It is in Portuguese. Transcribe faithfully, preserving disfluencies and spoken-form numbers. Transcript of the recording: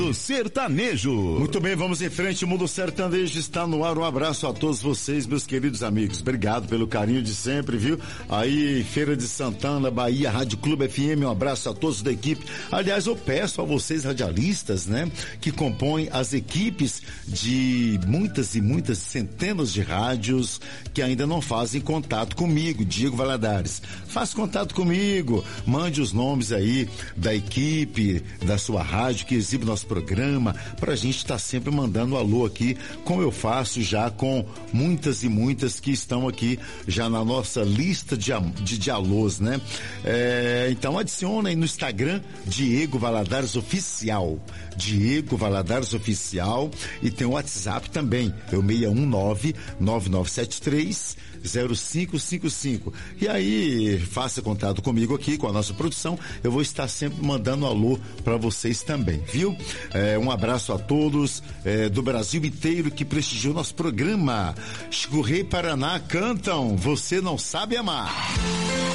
Mundo Sertanejo. Muito bem, vamos em frente. O Mundo Sertanejo está no ar. Um abraço a todos vocês, meus queridos amigos. Obrigado pelo carinho de sempre, viu? Aí, Feira de Santana, Bahia, Rádio Clube F M, um abraço a todos da equipe. Aliás, eu peço a vocês, radialistas, né, que compõem as equipes de muitas e muitas centenas de rádios que ainda não fazem contato comigo, Diego Valadares. Faz contato comigo, mande os nomes aí da equipe, da sua rádio que exibe nosso programa, pra gente estar tá sempre mandando alô aqui, como eu faço já com muitas e muitas que estão aqui já na nossa lista de, de, de alôs, né? É, então adiciona aí no Instagram Diego Valadares Oficial, Diego Valadares Oficial, e tem o WhatsApp também, é o seis um nove, nove nove sete três, zero cinco cinco cinco. E aí, faça contato comigo aqui, com a nossa produção, eu vou estar sempre mandando alô para vocês também, viu? É, um abraço a todos é, do Brasil inteiro que prestigiou nosso programa. Chico Rei, Paraná cantam Você Não Sabe Amar.